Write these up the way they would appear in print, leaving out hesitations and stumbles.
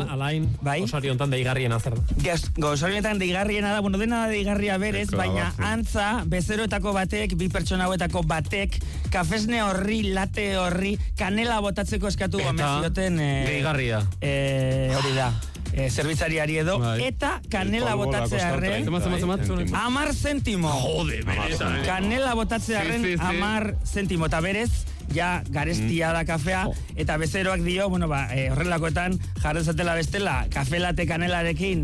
Alain, Osorio hontan deigarriena zer da? Osorio hontan deigarriena da, bueno, dena deigarria berez, baina antza, bezeroetako batek, bi pertsona hauetako batek, kafesne horri, late horri, kanela botatzeko eskatu gomezioten... Deigarria. Hori da. Zerbitzariari edo, eta kanela botatzearen 10 zentimo. Jode, benetan. Kanela botatzearen 10 zentimo, eta berez, ja garestia da kafea, eta bezeroak dio, bueno, horrelakoetan jarrezatela bestela, kafe late kanelarekin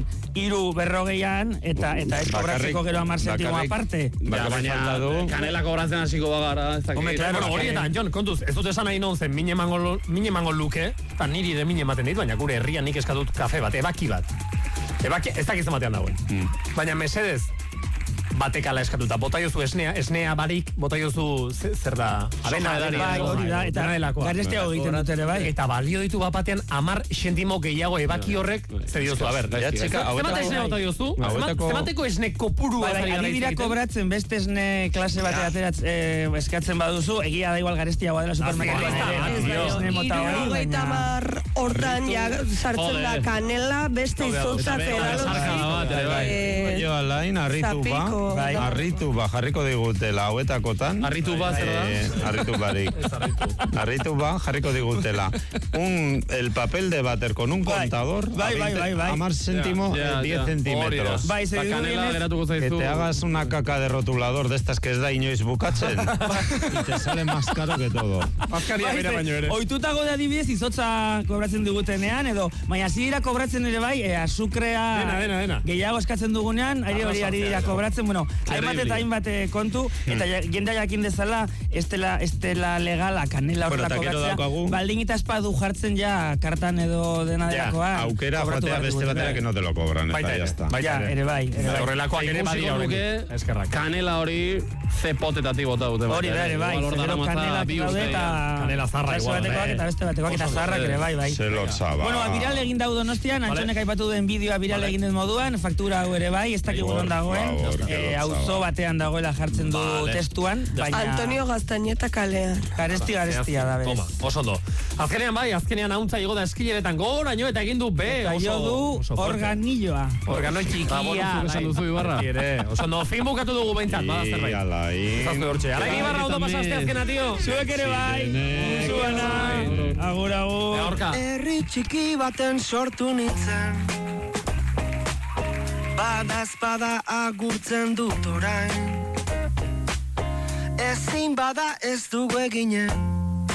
3.40 eta ez kobratzeko gero 10 zentimo aparte. Baina kanela kobratzen hasiko bagara. Hombre, claro, horietan, Jon, kontuz, ez dut esan nahi non zen, mine emango luke, eta niri de mine ematen dit, baina gure herrian nik eskatut kafe bat, ebaki bat. Ez dakizan batean dagoen. Baina mesedez, batekala eskatuta, bota jozu esnea barik, bota jozu zer da, abena edari. Hori da, eta garestia egiten dut ere, bai. Eta balio ditu batean 10 zentimo gehiago ebaki horrek, zer diozu, a ber. Zemate esne bota jozu? Zemateko esne kopuru? Ari dira kobratzen beste esne klase batean eskatzen baduzu, egia da igual garestiagoa dela supermerkatuan ere. 30 hortan sartzen da kanela, beste izotzatzera. Jo, Alain, Arritu ba, jarriko digutela hauetakotan. Arritu ba, zer da? Arritu barik. Arritu ba, jarriko digutela. El papel de váter con un contador a más céntimo, 10 centímetros. Que te hagas una caca de rotulador de estas que ez da inoiz bukatzen y te sale más caro que todo. Oitutago da adibidez izotza kobratzen digutenean, edo, baina zira kobratzen ere bai, azukrea gehiago eskatzen dugunean, ari dira kobratzen, bueno, hainbat eta hainbat kontu, eta jendea jakin dezala, estela legala, kanela horrela kobratzea, baldin eta espadu jartzen ja kartan edo dena delakoa. Aukera joatea beste batera que no te lo cobran, eta ya está. Ere bai. Horrelakoak ere badia horrekin. Kanela hori zepotetatik bota dute. Hori da, ere bai. Kanela daude eta... Kanela zarra igual. Eta beste batekoak eta zarrak ere bai. Bueno, viral egin dau Donostian, Antxonek aipatu duen bideoa viral egin den moduan, faktura hau ere bai, ez dakik gudon dagoen, auzo batean dagoela jartzen du testuan. Antonio Gaztañeta kalean. Garestia da, berez. Toma, oso ondo. Azkenean hauntza igo da eskileretan goraino eta egin du oso du organilloa. Organo txikia. Esan duzu Ibarra. Oso ondo, fin bukatu dugu behintzat, bada zerbait. Alain Ibarra ondo pasaste azkena, tio. Zuek ere bai. Zuena. Agur. Herri txiki baten sortu nintzen, badazpada agurtzen dut orain, ezin bada ez dugu eginen,